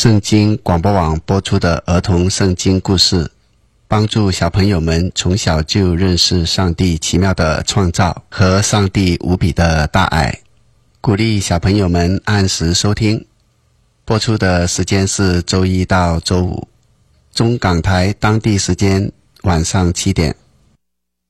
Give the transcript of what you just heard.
圣经广播网播出的儿童圣经故事，帮助小朋友们从小就认识上帝奇妙的创造和上帝无比的大爱，鼓励小朋友们按时收听。播出的时间是周一到周五，中港台当地时间晚上7点。